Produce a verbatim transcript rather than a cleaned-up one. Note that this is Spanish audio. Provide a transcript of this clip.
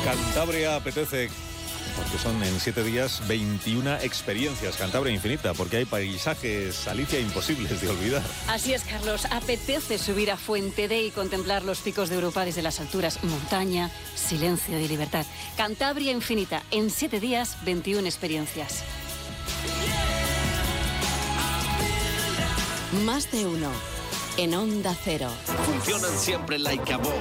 Cantabria apetece, porque son en siete días veintiuna experiencias. Cantabria infinita, porque hay paisajes, Alicia, imposibles de olvidar. Así es, Carlos. Apetece subir a Fuente D y contemplar los picos de Europa desde las alturas. Montaña, silencio y libertad. Cantabria infinita. En siete días, veintiuna experiencias. Más de uno. En Onda Cero. Funcionan siempre like a boss.